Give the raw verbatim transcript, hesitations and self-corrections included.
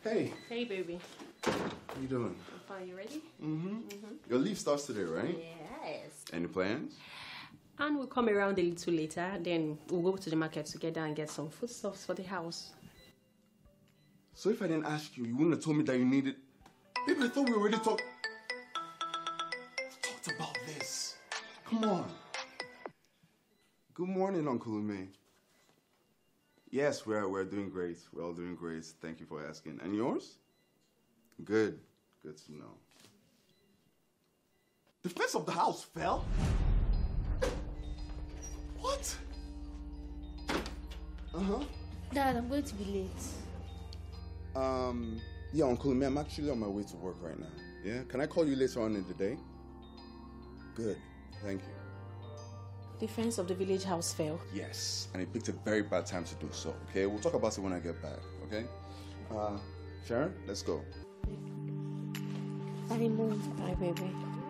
Hey. Hey, baby. How you doing? I'm fine. You ready? Mm-hmm. Mm-hmm. Your leave starts today, right? Yes. Any plans? And we'll come around a little later. Then we'll go to the market together and get some foodstuffs for the house. So if I didn't ask you, you wouldn't have told me that you needed... Baby, I thought we already talked... talked about this. Come on. Good morning, Uncle Ume. Yes, we're, we're doing great. We're all doing great. Thank you for asking. And yours? Good. Good to know. The fence of the house fell? What? Uh-huh. Dad, I'm going to be late. Um, yeah, Uncle Ume, I'm actually on my way to work right now. Yeah? Can I call you later on in the day? Good. Thank you. The fence of the village house fell. Yes, and it picked a very bad time to do so, okay? We'll talk about it when I get back, okay? Uh, Sharon, let's go. I move. Bye, baby.